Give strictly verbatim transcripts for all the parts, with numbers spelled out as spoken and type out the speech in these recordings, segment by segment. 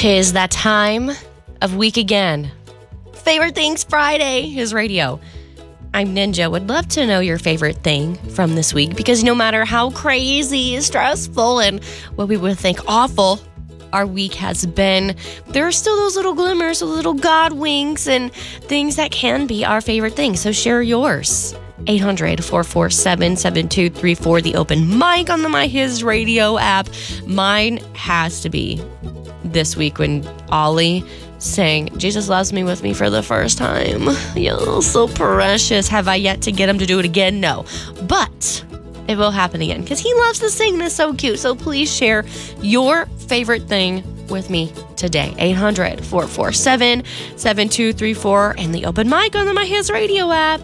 'Tis that time of week again. Favorite Things Friday is radio. I'm Ninja. Would love to know your favorite thing from this week, because no matter how crazy, stressful, and what we would think awful our week has been, there are still those little glimmers, those little God winks, and things that can be our favorite things. So share yours. eight hundred, four four seven, seven two three four, the open mic on the My His Radio app. Mine has to be this week when Ollie sang Jesus Loves Me with me for the first time. Yeah, so precious. Have I yet to get him to do it again? No. But it will happen again because he loves to sing this so cute. So please share your favorite thing with me today. eight hundred, four four seven, seven two three four and the open mic on the My His Radio app.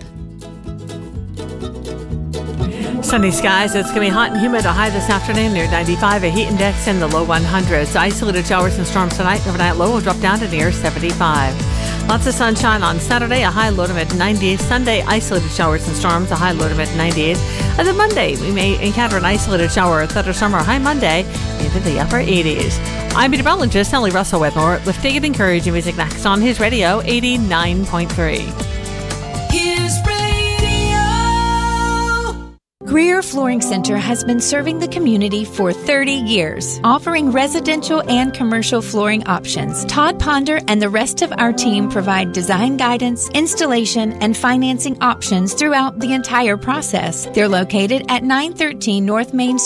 Sunny skies. It's going to be hot and humid. A high this afternoon near ninety-five. A heat index in the low one hundreds. Isolated showers and storms tonight. Overnight low will drop down to near seventy-five. Lots of sunshine on Saturday. A high low to mid ninety. Sunday, isolated showers and storms. A high low to mid ninety-eight. And then Monday, we may encounter an isolated shower or thunderstorm or high Monday into the upper eighties. I'm meteorologist Ellie Russell with more uplifting and encouraging music next on His Radio eighty-nine point three. His Radio. Greer Flooring Center has been serving the community for thirty years, offering residential and commercial flooring options. Todd Ponder and the rest of our team provide design guidance, installation, and financing options throughout the entire process. They're located at nine thirteen North Main